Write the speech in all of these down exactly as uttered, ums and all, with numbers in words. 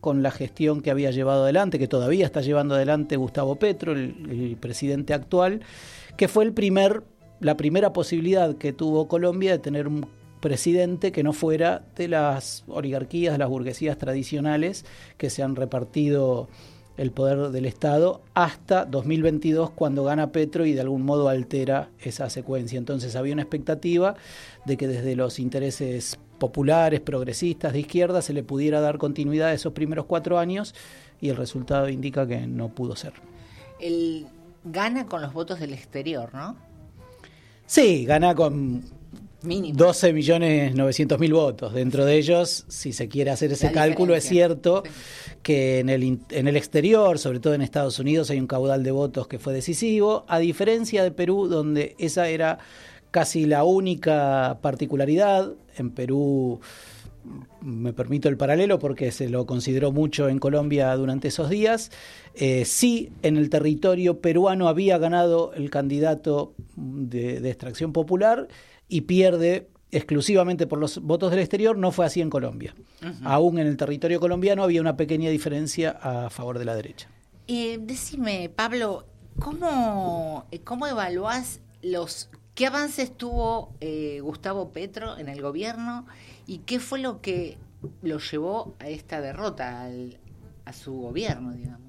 con la gestión que había llevado adelante, que todavía está llevando adelante Gustavo Petro, el, el presidente actual, que fue el primer, la primera posibilidad que tuvo Colombia de tener un presidente que no fuera de las oligarquías, de las burguesías tradicionales que se han repartido el poder del Estado hasta dos mil veintidós, cuando gana Petro y de algún modo altera esa secuencia. Entonces había una expectativa de que desde los intereses populares, progresistas, de izquierda, se le pudiera dar continuidad a esos primeros cuatro años, y el resultado indica que no pudo ser. Él gana con los votos del exterior, ¿no? Sí, gana con mínimo doce millones novecientos mil votos. Dentro de ellos, si se quiere hacer ese cálculo, es cierto sí. que en el, en el exterior, sobre todo en Estados Unidos, hay un caudal de votos que fue decisivo, a diferencia de Perú, donde esa era casi la única particularidad. En Perú, me permito el paralelo porque se lo consideró mucho en Colombia durante esos días, eh, sí, en el territorio peruano había ganado el candidato de, de extracción popular y pierde exclusivamente por los votos del exterior. No fue así en Colombia. Uh-huh. Aún en el territorio colombiano había una pequeña diferencia a favor de la derecha. Eh, decime, Pablo, ¿cómo, cómo evaluás los... ¿Qué avances tuvo eh, Gustavo Petro en el gobierno y qué fue lo que lo llevó a esta derrota, al, a su gobierno, digamos?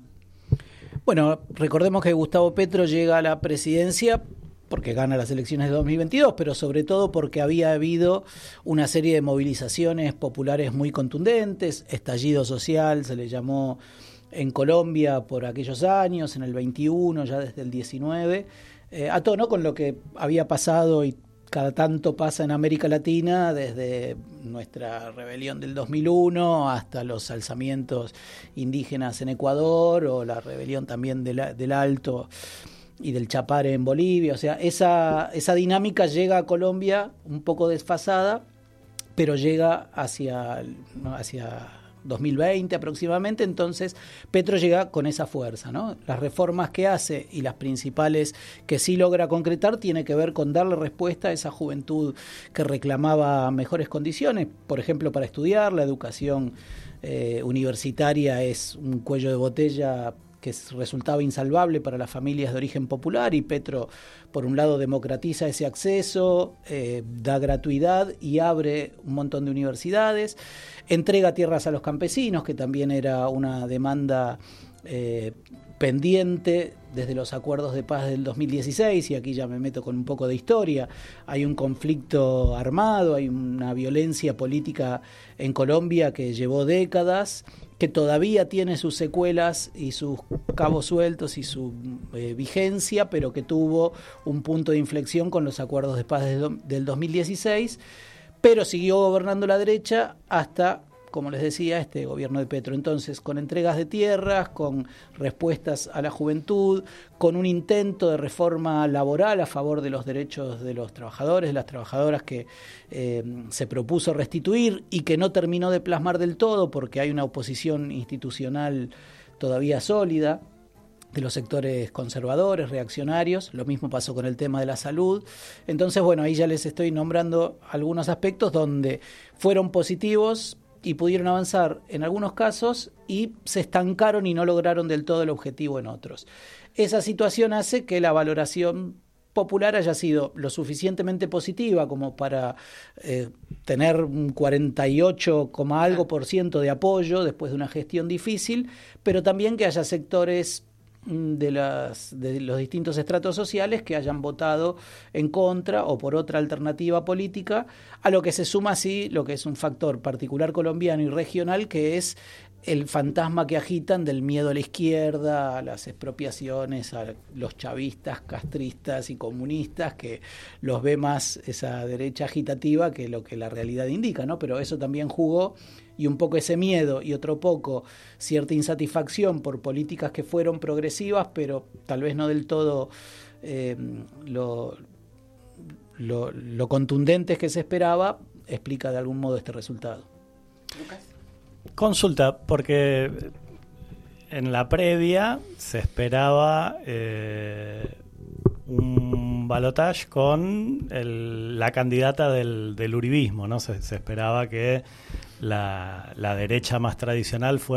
Bueno, recordemos que Gustavo Petro llega a la presidencia porque gana las elecciones de dos mil veintidós, pero sobre todo porque había habido una serie de movilizaciones populares muy contundentes, estallido social se le llamó en Colombia por aquellos años, en el veintiuno, ya desde el diecinueve, eh, a tono con lo que había pasado y cada tanto pasa en América Latina, desde nuestra rebelión del dos mil uno hasta los alzamientos indígenas en Ecuador, o la rebelión también del, del Alto y del Chapare en Bolivia. O sea, esa, esa dinámica llega a Colombia un poco desfasada, pero llega hacia, ¿no? hacia dos mil veinte aproximadamente. Entonces Petro llega con esa fuerza, ¿no? Las reformas que hace y las principales que sí logra concretar tiene que ver con darle respuesta a esa juventud que reclamaba mejores condiciones, por ejemplo, para estudiar. La educación eh, universitaria es un cuello de botella que resultaba insalvable para las familias de origen popular, y Petro, por un lado, democratiza ese acceso, eh, da gratuidad y abre un montón de universidades, entrega tierras a los campesinos, que también era una demanda eh, pendiente desde los acuerdos de paz del dos mil dieciséis, y aquí ya me meto con un poco de historia. Hay un conflicto armado, hay una violencia política en Colombia que llevó décadas, que todavía tiene sus secuelas y sus cabos sueltos y su eh, vigencia, pero que tuvo un punto de inflexión con los acuerdos de paz de, del dos mil dieciséis, pero siguió gobernando la derecha hasta, como les decía, este gobierno de Petro. Entonces, con entregas de tierras, con respuestas a la juventud, con un intento de reforma laboral a favor de los derechos de los trabajadores, de las trabajadoras, que eh, se propuso restituir y que no terminó de plasmar del todo porque hay una oposición institucional todavía sólida de los sectores conservadores, reaccionarios. Lo mismo pasó con el tema de la salud. Entonces, bueno, ahí ya les estoy nombrando algunos aspectos donde fueron positivos y pudieron avanzar en algunos casos y se estancaron y no lograron del todo el objetivo en otros. Esa situación hace que la valoración popular haya sido lo suficientemente positiva como para eh, tener un cuarenta y ocho, algo por ciento de apoyo después de una gestión difícil, pero también que haya sectores de, las, de los distintos estratos sociales que hayan votado en contra o por otra alternativa política, a lo que se suma así lo que es un factor particular colombiano y regional, que es el fantasma que agitan del miedo a la izquierda, a las expropiaciones, a los chavistas, castristas y comunistas, que los ve más esa derecha agitativa que lo que la realidad indica, ¿no? Pero eso también jugó, y un poco ese miedo y otro poco cierta insatisfacción por políticas que fueron progresivas, pero tal vez no del todo eh, lo, lo, lo contundentes que se esperaba, explica de algún modo este resultado. Lucas. Consulta, porque en la previa se esperaba eh, un balotaje con el, la candidata del, del uribismo, ¿no? Se, se esperaba que la, la derecha más tradicional fuera